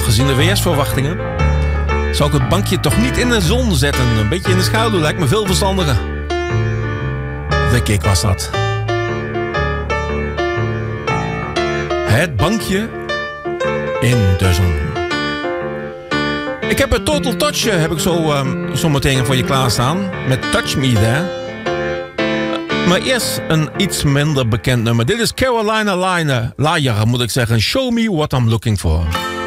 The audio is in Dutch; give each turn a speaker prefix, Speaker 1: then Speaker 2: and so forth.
Speaker 1: Nou, gezien de weersverwachtingen zou ik het bankje toch niet in de zon zetten. Een beetje in de schaduw lijkt me veel verstandiger. De kick was dat. Het bankje in de zon. Ik heb een Total Touch heb ik zo meteen voor je klaarstaan. Met Touch Me There. Maar eerst een iets minder bekend nummer. Dit is Carolina Liar, moet ik zeggen. Show Me What I'm Looking For.